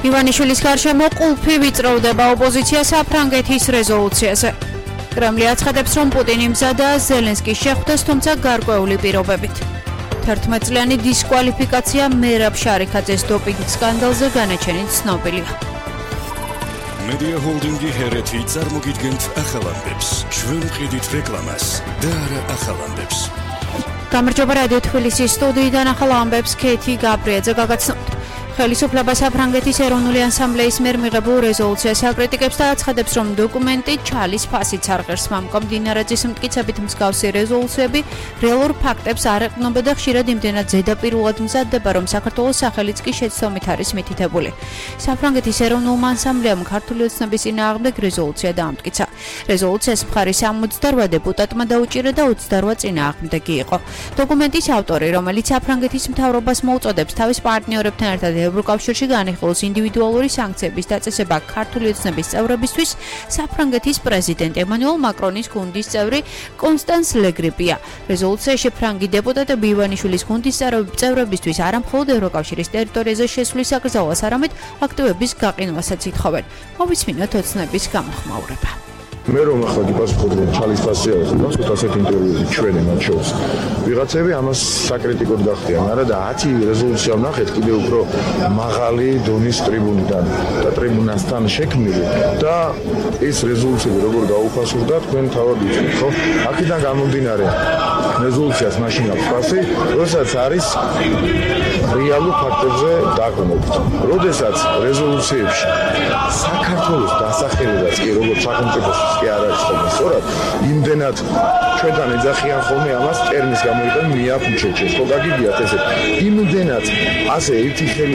ივანიშვილის გარშემო ყულფი ვიწროვდება ოპოზიციას საფრანგეთის რეზოლუციაზე. კრემლი აცხადებს, რომ პუტინი მზადაა ზელენსკის შეხვდეს, თუმცა გარკვეული პირობებით. 11 წლიანი დისკვალიფიკაცია მერაბ შარიქაძეს დოპინგ სკანდალზე განაჩენით ცნობილია. Media Holdingi ჰერეთი წარმოგიდგენთ ახალ ამბებს. ჩვენ ვყიდით რეკლამას და არა ახალ ამბებს. გამარჯობა რადიო თბილისის სტუდიიდან ახალ ამბებს ქეთი გაბრიაძე გაგაცნობთ. ხელისუფლება საფრანგეთის ეროვნული ასამბლეის მიერ მიღებულ რეზოლუციას აკრიტიკებს და აცხადებს, რომ დოკუმენტი ჩალის ფასიც არ ღირს. მამკომდინარაძის მტკიცებით მსგავსი რეზოლუციები რეალურ ფაქტებს არ ეყრდნობა და ხშირად იმდენად ზედაპირულად მზადდება, რომ საქართველოს სახელიც კი შეცდომით არის მითითებული. საფრანგეთის ეროვნულმა ასამბლეამ ქართული ოცნების წინააღმდეგ რეზოლუცია დაამტკიცა. რეზოლუციას მხარი 68 დეპუტატმა დაუჭირა და 28 წინააღმდეგი იყო. დოკუმენტის ავტორი, რომელიც საფრანგეთის მთავრობას მოუწოდებს თავის პარტნიორებთან ერთად ევროკავშირში განიხილოს ინდივიდუალური სანქციების დაწესება ქართული ოცნების წევრებისთვის, საფრანგეთის პრეზიდენტ ემანუელ მაკრონის გუნდის წევრი კონსტანს ლეგრიპია. რეზოლუციაში ფრანგი დეპუტატები ივანიშვილის გუნდის წევრებისთვის არამხოლოდ ევროკავშირის ტერიტორიაზე შესვლის აკრძალვას, არამედ აქტივების გაყინვასაც ითხოვენ. მოვისმინოთ ოცნების გამოხმაურება. მე რომ ახლა გიპასუხებდი ჩალის ფასი აქვს, და ასეთ ინტერვიუზე ჩვენ მათ შორის ვიღაცები ამას საკრიტიკოდ გახდიან, მაგრამ და 10 რეზოლუცია ვნახეთ კიდევ უფრო მაღალი დონის ტრიბუნიდან და ტრიბუნასთან შექმნილი და ეს რეზოლუციები როგორ გაუფასურდა თქვენ თავად იცით, ხო? აქედან გამომდინარე რეზოლუციას მაშინ აქვს ფასი, როდესაც არის რეალურ ფაქტებზე დაყრდნობთ. როდესაც რეზოლუციებში საქართველოს დასახელებაც კი როგორც სახელმწიფოს კი არ არის ხოლმე სწორად, იმდენად ჩვენთან ეძახიან ხოლმე ამას ტერმინს გამოიყენებენ მიაფუჩეჩეს, ხო გაგიგიათ ესე. იმდენად ასე ერთი ხელი